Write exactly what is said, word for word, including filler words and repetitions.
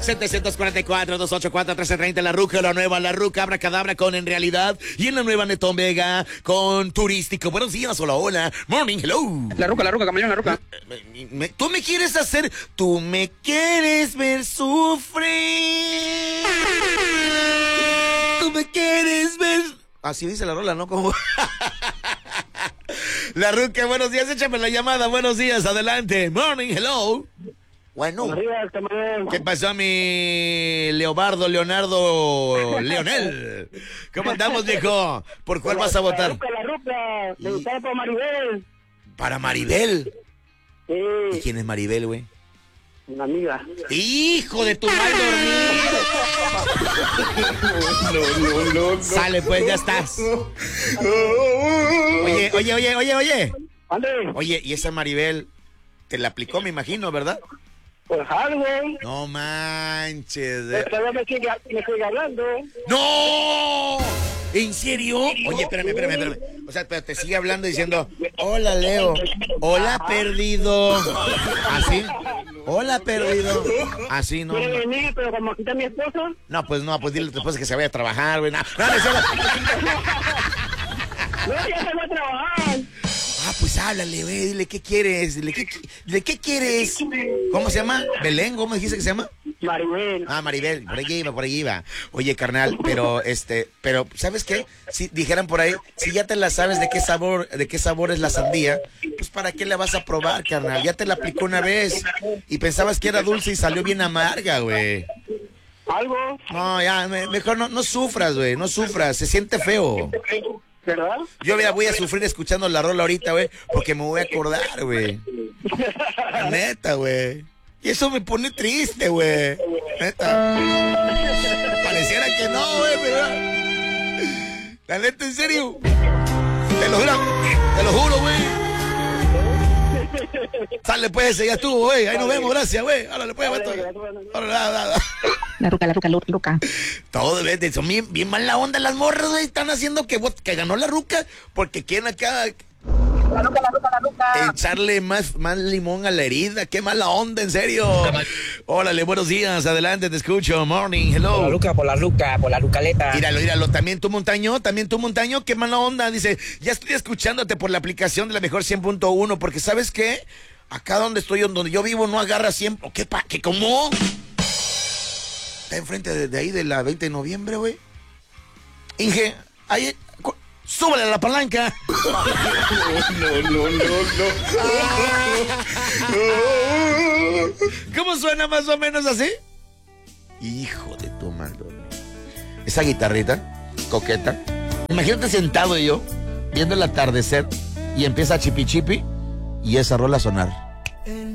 setecientos cuarenta y cuatro, doscientos ochenta y cuatro, trece treinta, la ruca, la nueva, la ruca, abracadabra con En Realidad. Y en la nueva Netón Vega con Turístico. Buenos días, hola, hola. Morning, hello. La ruca, la ruca, camaleón, la ruca. Me- me- Tú me quieres hacer, tú me quieres ver sufrir. Tú me quieres ver. Así dice la rola, ¿no? Como. La ruca, buenos días, échame la llamada, buenos días, adelante. Morning, hello. Bueno. Buenos días, camarón. ¿Qué pasó a mi Leobardo, Leonardo, Leonel? ¿Cómo andamos, viejo? ¿Por cuál vas a La votar? ruca, la ruca. Me Y- gustaba por Maribel. Para Maribel. ¿Y Sí, quién es Maribel, güey? una amiga. ¡Hijo de tu mal dormido! No, no, no, no. Sale, pues, ya estás. Oye, oye, oye, oye, oye. ¿Ande? Oye, y esa Maribel te la aplicó, me imagino, ¿verdad? Pues algo. No manches. de- Todavía me sigue, me sigue hablando. ¡No! ¿En serio? Oye, espérame, espérame, espérame. O sea, pero te sigue hablando diciendo, hola, Leo. Hola, perdido. ¿Así? Hola, perdido. Así, no. Quiere No, venir, pero como aquí está mi esposo. no pues no, pues dile a tu esposa que se vaya a trabajar, güey. No, no, no, no. No, ya se va a trabajar. Ah, pues háblale, güey. Dile, ¿qué quieres? Dile, ¿qué, dile, ¿qué quieres? ¿Cómo se llama? ¿Belén? ¿Cómo dijiste que se llama? Maribel. Ah, Maribel, por ahí iba, por ahí iba. Oye, carnal, pero este, pero ¿sabes qué? Si dijeran por ahí, si ya te la sabes de qué sabor, de qué sabor es la sandía, pues ¿para qué la vas a probar, carnal? Ya te la aplicó una vez y pensabas que era dulce y salió bien amarga, güey. ¿Algo? No, ya, me- mejor no, no sufras, güey, no sufras, se siente feo. ¿Verdad? Yo ya voy a sufrir escuchando la rola ahorita, güey, porque me voy a acordar, güey. La neta, güey. Y eso me pone triste, güey. Neta. Pareciera que no, güey, pero... La neta, en serio. Te lo juro, te lo juro, güey. Sale, pues, ya estuvo, güey. Ahí nos vemos, gracias, güey. Órale, pues, vato. Órale, da, da, da. La ruca, la ruca, la ruca. Todo, vete, son bien, bien mala onda las morras, güey. Están haciendo que, vot- que ganó la ruca porque quieren acá La ruca, la ruca, la ruca. echarle más, más limón a la herida. Qué mala onda, en serio. Órale, buenos días, adelante, te escucho. Morning, Por la hello. ruca, por la ruca, por la rucaleta. Míralo, míralo, también tu montaño, también tu montaño, qué mala onda. Dice, ya estoy escuchándote por la aplicación de la mejor cien punto uno, porque ¿sabes qué? Acá donde estoy, donde yo vivo, no agarra cien. ¿Qué pa? ¿Qué cómo? Está enfrente de, de ahí de la veinte de noviembre, güey. Inge, ahí, cu- súbale a la palanca. No, no, no, no. ¿Cómo suena más o menos así? Hijo de tu mal dormido. Esa guitarrita, coqueta. Imagínate sentado yo, viendo el atardecer, y empieza chipi chipi, y esa rola a sonar.